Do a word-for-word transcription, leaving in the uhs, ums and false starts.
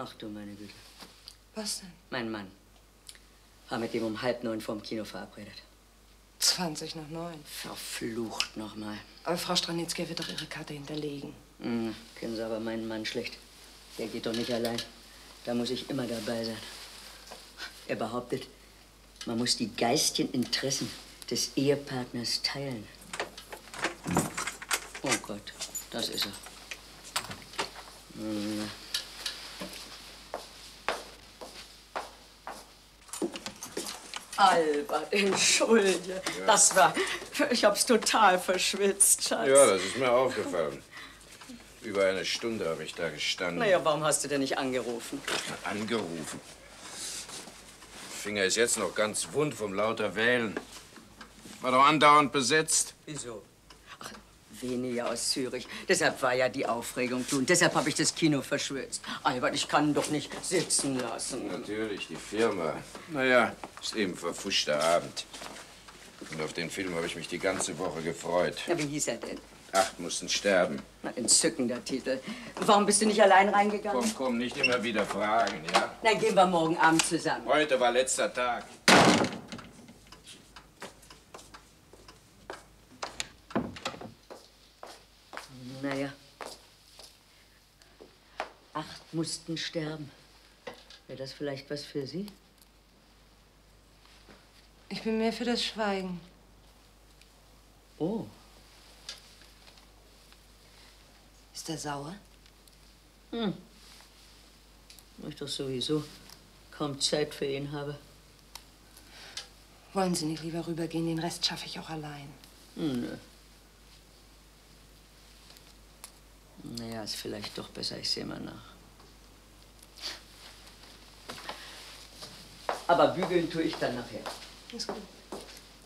Ach du meine Güte. Was denn? Mein Mann war mit ihm um halb neun vorm Kino verabredet. zwanzig nach neun. Verflucht nochmal. Aber Frau Stranitzky wird doch ihre Karte hinterlegen. Hm, kennen Sie aber meinen Mann schlecht. Der geht doch nicht allein. Da muss ich immer dabei sein. Er behauptet, man muss die geistigen Interessen des Ehepartners teilen. Oh Gott, das ist er. Hm. Albert, entschuldige. Ja. Das war... Ich hab's total verschwitzt, Schatz. Ja, das ist mir aufgefallen. Über eine Stunde habe ich da gestanden. Na ja, warum hast du denn nicht angerufen? Angerufen? Finger ist jetzt noch ganz wund vom lauter Wählen. War doch andauernd besetzt. Wieso? Ach, weniger aus Zürich. Deshalb war ja die Aufregung tun. Deshalb habe ich das Kino verschwitzt. Albert, ich kann ihn doch nicht sitzen lassen. Natürlich, die Firma. Naja, ist eben verfuschter Abend. Und auf den Film habe ich mich die ganze Woche gefreut. Ja, wie hieß er denn? Acht mussten sterben. Na, entzückender Titel. Warum bist du nicht allein reingegangen? Komm, komm, nicht immer wieder fragen, ja? Na, gehen wir morgen Abend zusammen. Heute war letzter Tag. Naja. Acht mussten sterben. Wäre das vielleicht was für Sie? Ich bin mehr für das Schweigen. Oh. Ist er sauer? Hm. Weil ich doch sowieso kaum Zeit für ihn habe. Wollen Sie nicht lieber rübergehen? Den Rest schaffe ich auch allein. Hm, nö. Naja, ist vielleicht doch besser, ich sehe mal nach. Aber bügeln tue ich dann nachher. Ist gut.